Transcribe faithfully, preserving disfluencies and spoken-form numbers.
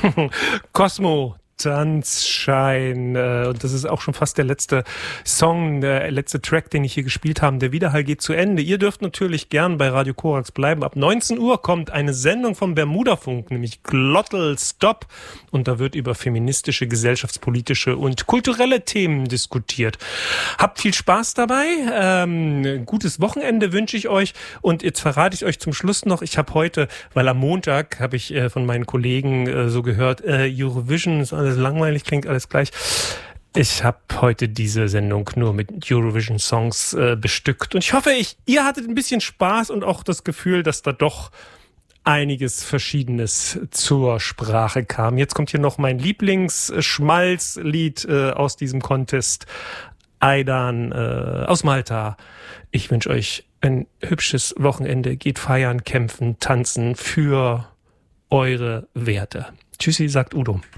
Cosmo, Tanzschein. Und das ist auch schon fast der letzte Song, der letzte Track, den ich hier gespielt habe. Der Widerhall geht zu Ende. Ihr dürft natürlich gern bei Radio Korax bleiben. Ab neunzehn Uhr kommt eine Sendung vom Bermudafunk, nämlich Glottal Stop. Und da wird über feministische, gesellschaftspolitische und kulturelle Themen diskutiert. Habt viel Spaß dabei. Ähm, gutes Wochenende wünsche ich euch. Und jetzt verrate ich euch zum Schluss noch, ich habe heute, weil am Montag habe ich äh, von meinen Kollegen äh, so gehört, äh, Eurovision ist alles langweilig, klingt alles gleich. Ich habe heute diese Sendung nur mit Eurovision-Songs äh, bestückt. Und ich hoffe, ich, ihr hattet ein bisschen Spaß und auch das Gefühl, dass da doch einiges Verschiedenes zur Sprache kam. Jetzt kommt hier noch mein Lieblingsschmalzlied äh, aus diesem Contest. Aydan äh, aus Malta. Ich wünsche euch ein hübsches Wochenende. Geht feiern, kämpfen, tanzen für eure Werte. Tschüssi, sagt Udo.